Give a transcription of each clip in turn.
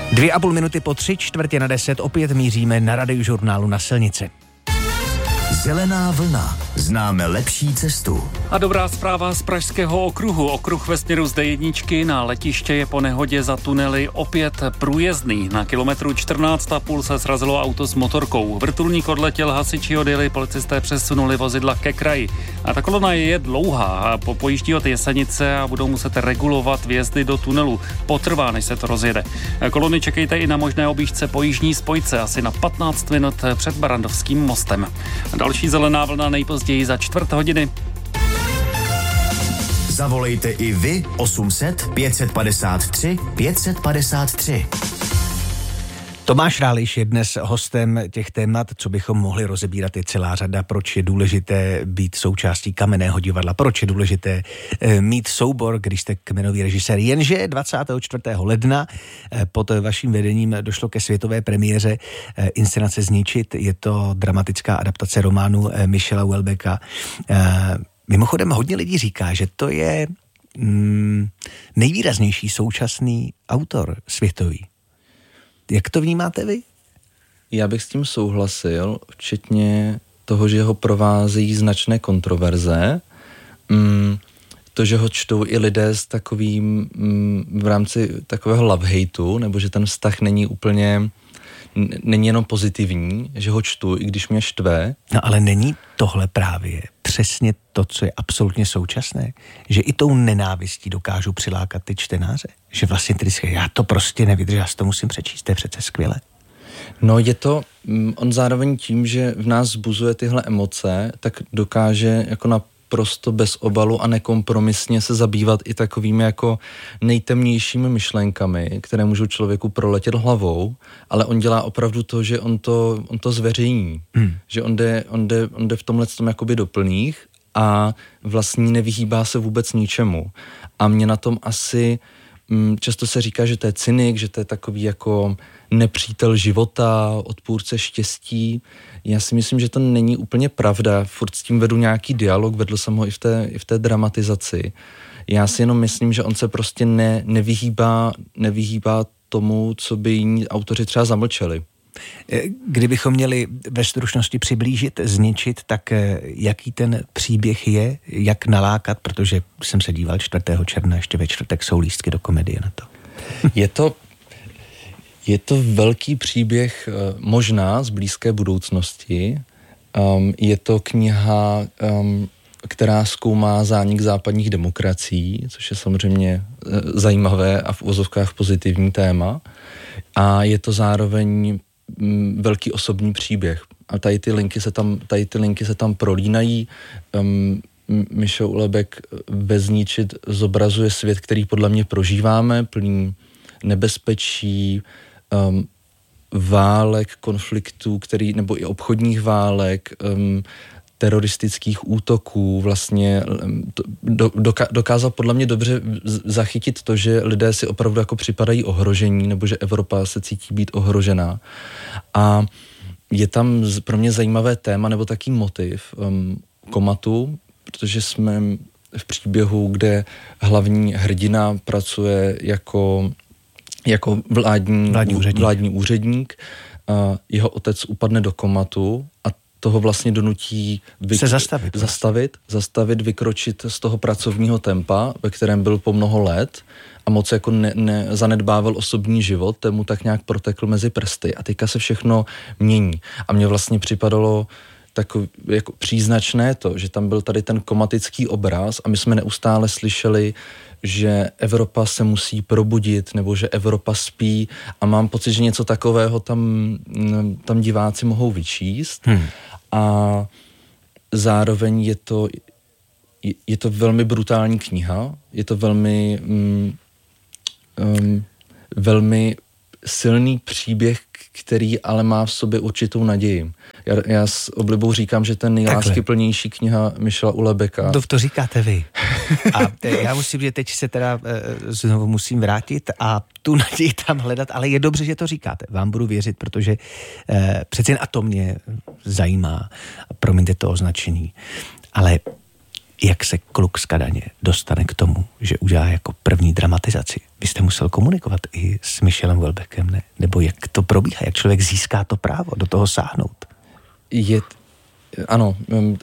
2,5 minuty po 9:45 opět míříme na Radiožurnálu na silnici. Zelená vlna. Známe lepší cestu. A dobrá zpráva z Pražského okruhu. Okruh ve směru z D1 na letiště je po nehodě za tunely opět průjezdný. Na kilometru 14,5 se srazilo auto s motorkou. Vrtulník odletěl, hasiči odjeli, policisté přesunuli vozidla ke kraji. A ta kolona je dlouhá a pojíždí od Jesenice a budou muset regulovat vjezdy do tunelu. Potrvá, než se to rozjede. Kolony čekejte i na možné objížďce po jižní spojce, asi na 15 minut před Barrandovským mostem. Další zelená vlna nejpozději za 4 hodiny. Zavolejte i vy 800 553 553. Tomáš Ráliš je dnes hostem těch témat, co bychom mohli rozebírat, je celá řada, proč je důležité být součástí Kamenného divadla, proč je důležité mít soubor, když jste kmenový režisér. Jenže 24. ledna pod vaším vedením došlo ke světové premiéře inscenace Zničit. Je to dramatická adaptace románu Michela Houellebecqa. Mimochodem hodně lidí říká, že to je nejvýraznější současný autor světový. Jak to vnímáte vy? Já bych s tím souhlasil, včetně toho, že ho provázejí značné kontroverze. To, že ho čtou i lidé s takovým, v rámci takového love-hateu, nebo že ten vztah není jenom pozitivní, že ho čtu, i když mě štve. No ale není tohle právě přesně to, co je absolutně současné? Že i tou nenávistí dokážu přilákat ty čtenáře? Že vlastně ty říkají, já to prostě nevydržím, já si to musím přečíst, to je přece skvělé. No je to, on zároveň tím, že v nás vzbuzuje tyhle emoce, tak dokáže jako naprosto bez obalu a nekompromisně se zabývat i takovými jako nejtemnějšími myšlenkami, které můžou člověku proletět hlavou, ale on dělá opravdu to, že on to zveřejní. Že on jde v tomhle tom jakoby do plných a vlastně nevyhýbá se vůbec ničemu. A mě na tom asi často se říká, že to je cynik, že to je takový jako nepřítel života, odpůrce štěstí. Já si myslím, že to není úplně pravda. Furt s tím vedu nějaký dialog, vedl jsem ho i v té dramatizaci. Já si jenom myslím, že on se prostě nevyhýbá tomu, co by jiní autoři třeba zamlčeli. Kdybychom měli ve stručnosti přiblížit, Zničit, tak jaký ten příběh je, jak nalákat, protože jsem se díval 4. června, ještě ve čtvrtek jsou lístky do komedie na to. Je to velký příběh možná z blízké budoucnosti. Je to kniha, která zkoumá zánik západních demokracií, což je samozřejmě zajímavé a v uvozovkách pozitivní téma. A je to zároveň velký osobní příběh. A tady ty linky se tam prolínají. Michel Houellebecq ve Zničit zobrazuje svět, který podle mě prožíváme, plný nebezpečí, válek, konfliktů, nebo i obchodních válek, teroristických útoků, vlastně dokázal podle mě dobře zachytit to, že lidé si opravdu jako připadají ohrožení, nebo že Evropa se cítí být ohrožená. A je tam pro mě zajímavé téma, nebo taký motiv komatu, protože jsme v příběhu, kde hlavní hrdina pracuje jako vládní úředník. Jeho otec upadne do komatu a toho vlastně donutí zastavit, vykročit z toho pracovního tempa, ve kterém byl po mnoho let a moc jako zanedbával osobní život, ten mu tak nějak protekl mezi prsty a teďka se všechno mění. A mně vlastně připadalo takový jako příznačné to, že tam byl tady ten komatický obraz a my jsme neustále slyšeli, že Evropa se musí probudit, nebo že Evropa spí a mám pocit, že něco takového tam diváci mohou vyčíst. A zároveň je to velmi brutální kniha, je to velmi silný příběh, který ale má v sobě určitou naději. Já s oblibou říkám, že ten nejláskyplnější kniha Michela Houellebecqa. To říkáte vy. A já musím, že teď se teda znovu musím vrátit a tu naději tam hledat, ale je dobře, že to říkáte. Vám budu věřit, protože přece jen a to mě zajímá. Promiňte to označení. Ale Jak se kluk z Kadaně dostane k tomu, že udělá jako první dramatizaci? Vy jste musel komunikovat i s Michelem Houellebecqem, ne? Nebo jak to probíhá? Jak člověk získá to právo do toho sáhnout? Ano,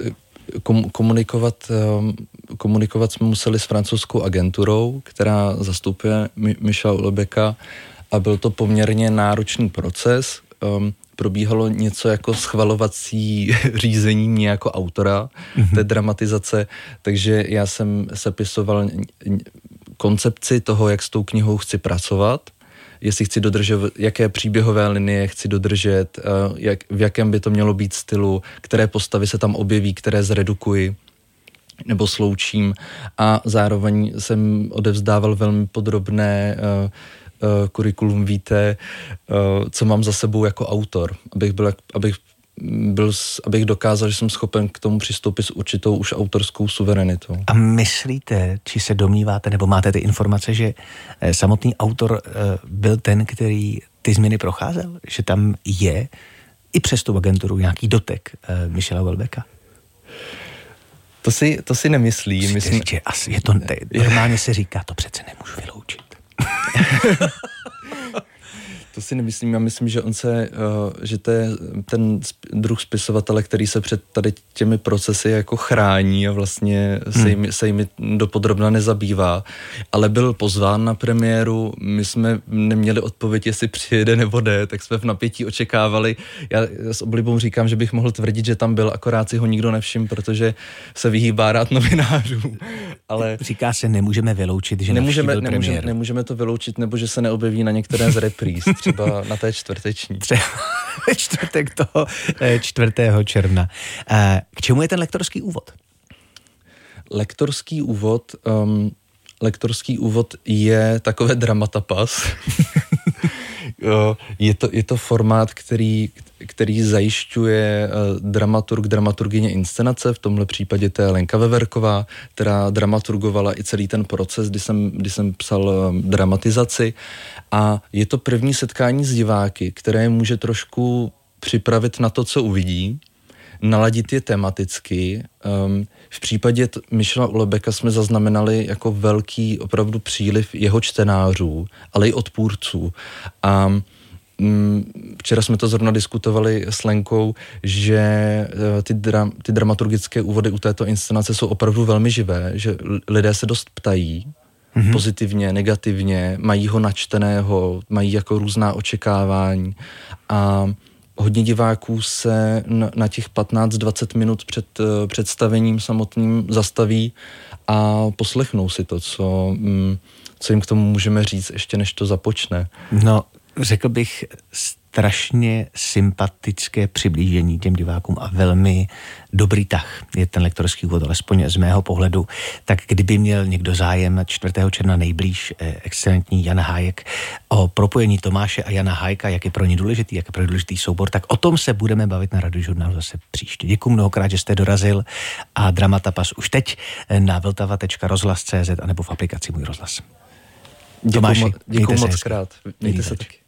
komunikovat jsme museli s francouzskou agenturou, která zastupuje Michela Houellebecqa, a byl to poměrně náročný proces. Probíhalo něco jako schvalovací řízení mě jako autora té dramatizace, takže já jsem sepisoval koncepci toho, jak s tou knihou chci pracovat, jestli chci dodržet, jaké příběhové linie chci dodržet, v jakém by to mělo být stylu, které postavy se tam objeví, které zredukuji nebo sloučím, a zároveň jsem odevzdával velmi podrobné kurikulum vitae, co mám za sebou jako autor, abych dokázal, že jsem schopen k tomu přistoupit s určitou už autorskou suverenitou. A myslíte, či se domníváte, nebo máte ty informace, že samotný autor byl ten, který ty změny procházel? Že tam je i přes tu agenturu nějaký dotek Michela Houellebecqa? To si nemyslím. Myslím, že asi je to normálně se říká, to přece nemůžu vyloučit. To si nemyslím, já myslím, že že to je ten druh spisovatele, který se před tady těmi procesy jako chrání a vlastně se jimi dopodrobna nezabývá, ale byl pozván na premiéru, my jsme neměli odpověď, jestli přijede nebo ne, tak jsme v napětí očekávali. Já s oblibou říkám, že bych mohl tvrdit, že tam byl, akorát si ho nikdo nevšiml, protože se vyhýbá rád novinářů. Ale říká se, nemůžeme vyloučit, že nemůžeme to vyloučit, nebo že se neobjeví na některé z repríz. Třeba na té čtvrteční. Třeba čtvrtek toho 4. června. K čemu je ten lektorský úvod? Lektorský úvod je takové dramatapas. Je to formát, který zajišťuje dramaturgyně inscenace, v tomhle případě to je Lenka Veverková, která dramaturgovala i celý ten proces, kdy jsem psal dramatizaci, a je to první setkání s diváky, které může trošku připravit na to, co uvidí, naladit je tematicky. V případě Michela Houellebecqa jsme zaznamenali jako velký opravdu příliv jeho čtenářů, ale i odpůrců. A včera jsme to zrovna diskutovali s Lenkou, že ty dramaturgické úvody u této inscenace jsou opravdu velmi živé, že lidé se dost ptají, pozitivně, negativně, mají ho načteného, mají jako různá očekávání, a hodně diváků se na těch 15-20 minut před představením samotným zastaví a poslechnou si to, co jim k tomu můžeme říct, ještě než to započne. No, řekl bych, strašně sympatické přiblížení těm divákům a velmi dobrý tah je ten lektorský úvod, alespoň z mého pohledu. Tak kdyby měl někdo zájem 4. června nejblíž, excelentní Jan Hájek, o propojení Tomáše a Jana Hájka, jak je pro ně důležitý, jak je pro ně důležitý soubor, tak o tom se budeme bavit na Radiožurnálu zase příště. Děkuji mnohokrát, že jste dorazil, a Dramatapas už teď na vltava.rozhlas.cz anebo v aplikaci Můj rozhlas. Děkuji moc krát. Mějte se taky.